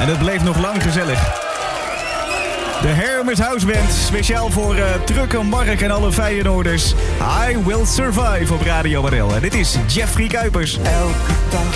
En het bleef nog lang gezellig. De Hermes House Band, speciaal voor Trucker Mark en alle Feyenoorders. I Will Survive op Radio Barel. En dit is Jeffrey Kuipers. Elke dag